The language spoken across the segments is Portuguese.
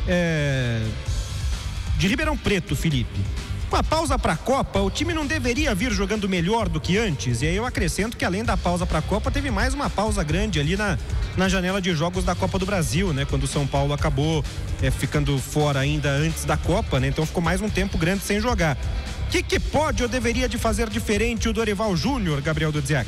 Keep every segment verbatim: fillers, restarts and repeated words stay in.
é, de Ribeirão Preto, Felipe. Com a pausa para a Copa, o time não deveria vir jogando melhor do que antes? E aí eu acrescento que além da pausa para a Copa, teve mais uma pausa grande ali na, na janela de jogos da Copa do Brasil, né? Quando o São Paulo acabou é, ficando fora ainda antes da Copa, né? Então ficou mais um tempo grande sem jogar. O que, que pode ou deveria de fazer diferente o Dorival Júnior, Gabriel Dudziak?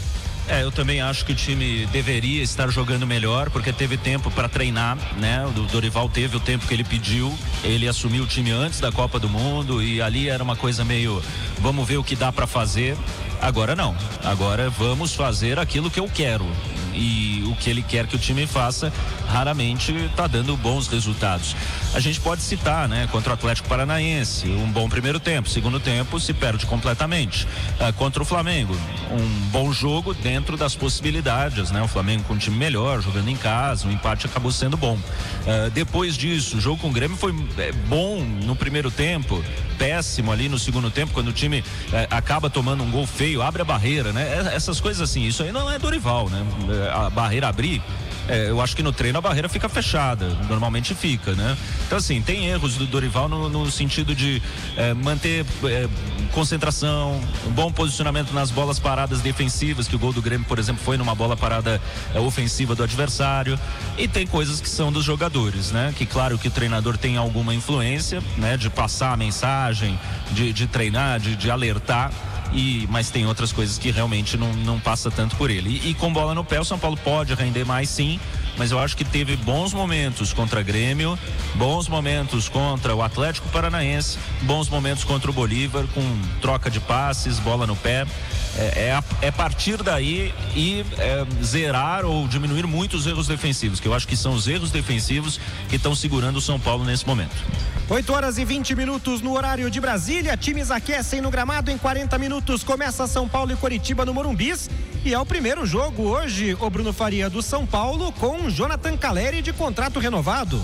É, eu também acho que o time deveria estar jogando melhor, porque teve tempo para treinar, né? O Dorival teve o tempo que ele pediu, ele assumiu o time antes da Copa do Mundo e ali era uma coisa meio, vamos ver o que dá para fazer. Agora não, agora vamos fazer aquilo que eu quero, e o que ele quer que o time faça raramente está dando bons resultados. A gente pode citar, né, contra o Atlético Paranaense, um bom primeiro tempo, segundo tempo se perde completamente. Ah, contra o Flamengo, um bom jogo dentro das possibilidades, né? O Flamengo com um time melhor, jogando em casa, o empate acabou sendo bom. Ah, depois disso, o jogo com o Grêmio foi é, bom no primeiro tempo, péssimo ali no segundo tempo, quando o time é, acaba tomando um gol feio, abre a barreira, né? Essas coisas assim, isso aí não é Dorival, né? A barreira abrir, é, eu acho que no treino a barreira fica fechada, normalmente fica, né? Então assim, tem erros do Dorival no, no sentido de é, manter é, concentração, um bom posicionamento nas bolas paradas defensivas, que o gol do Grêmio, por exemplo, foi numa bola parada é, ofensiva do adversário, e tem coisas que são dos jogadores, né? Que claro que o treinador tem alguma influência, né? De passar a mensagem, de, de treinar, de, de alertar. E, mas tem outras coisas que realmente não, não passa tanto por ele. E, e com bola no pé, o São Paulo pode render mais, sim, mas eu acho que teve bons momentos contra Grêmio, bons momentos contra o Atlético Paranaense, bons momentos contra o Bolívar, com troca de passes, bola no pé. É, é, a, é partir daí e é, zerar ou diminuir muito os erros defensivos, que eu acho que são os erros defensivos que estão segurando o São Paulo nesse momento. oito horas e vinte minutos no horário de Brasília. Times aquecem no gramado. Em quarenta minutos começa São Paulo e Coritiba no Morumbis. E é o primeiro jogo hoje, o Bruno Faria, do São Paulo, com Jonathan Calleri de contrato renovado.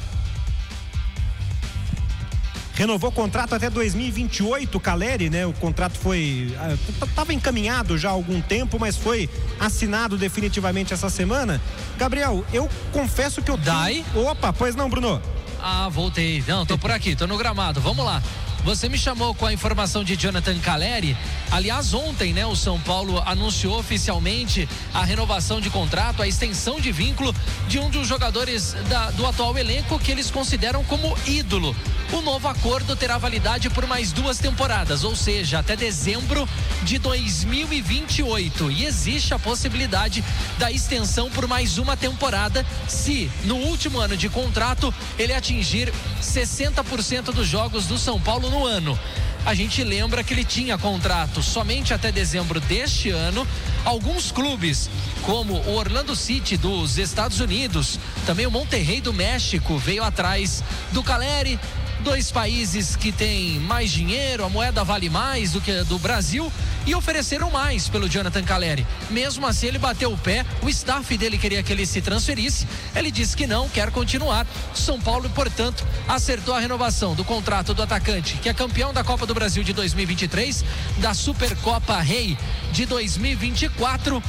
Renovou o contrato até dois mil e vinte e oito, Calleri, né? O contrato foi... estava encaminhado já há algum tempo, mas foi assinado definitivamente essa semana. Gabriel, eu confesso que eu... Dai? Opa, pois não, Bruno? Ah, voltei. Não, tô por aqui, tô no gramado. Vamos lá. Você me chamou com a informação de Jonathan Calleri. Aliás, ontem, né, o São Paulo anunciou oficialmente a renovação de contrato, a extensão de vínculo de um dos jogadores da, do atual elenco que eles consideram como ídolo. O novo acordo terá validade por mais duas temporadas, ou seja, até dezembro de dois mil e vinte e oito. E existe a possibilidade da extensão por mais uma temporada, se no último ano de contrato ele atingir sessenta por cento dos jogos do São Paulo no ano. A gente lembra que ele tinha contrato somente até dezembro deste ano. Alguns clubes, como o Orlando City dos Estados Unidos, também o Monterrey do México, veio atrás do Calleri. Dois países que têm mais dinheiro, a moeda vale mais do que a do Brasil, e ofereceram mais pelo Jonathan Calleri. Mesmo assim, ele bateu o pé, o staff dele queria que ele se transferisse, ele disse que não, quer continuar. São Paulo, portanto, acertou a renovação do contrato do atacante, que é campeão da Copa do Brasil de dois mil e vinte e três, da Supercopa Rei de dois mil e vinte e quatro.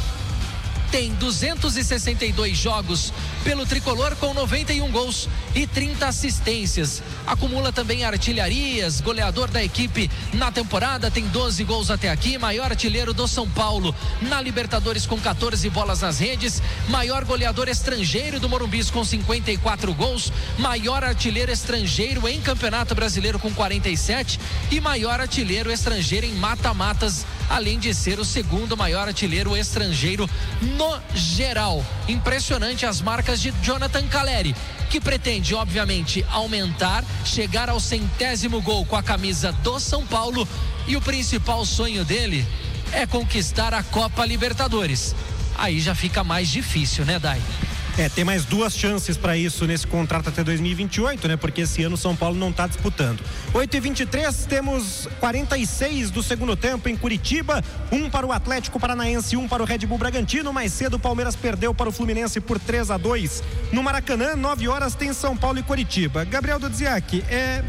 Tem duzentos e sessenta e dois jogos pelo tricolor, com noventa e um gols e trinta assistências. Acumula também artilharias, goleador da equipe na temporada, tem doze gols até aqui, maior artilheiro do São Paulo na Libertadores com quatorze bolas nas redes, maior goleador estrangeiro do Morumbis com cinquenta e quatro gols, maior artilheiro estrangeiro em Campeonato Brasileiro com quarenta e sete e maior artilheiro estrangeiro em mata-matas, além de ser o segundo maior artilheiro estrangeiro no geral. Impressionante as marcas de Jonathan Calleri, que pretende, obviamente, aumentar, chegar ao centésimo gol com a camisa do São Paulo, e o principal sonho dele é conquistar a Copa Libertadores. Aí já fica mais difícil, né, Dai? É, tem mais duas chances para isso nesse contrato até dois mil e vinte e oito, né? Porque esse ano o São Paulo não está disputando. oito e vinte e três, temos quarenta e seis do segundo tempo em Curitiba. Um para o Atlético Paranaense, um para o Red Bull Bragantino. Mais cedo o Palmeiras perdeu para o Fluminense por três a dois. No Maracanã, nove horas, tem São Paulo e Curitiba. Gabriel Dudziak, é...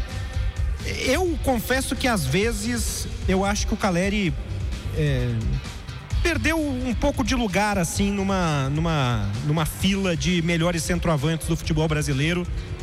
eu confesso que às vezes eu acho que o Calleri é... perdeu um pouco de lugar assim numa, numa, numa fila de melhores centroavantes do futebol brasileiro.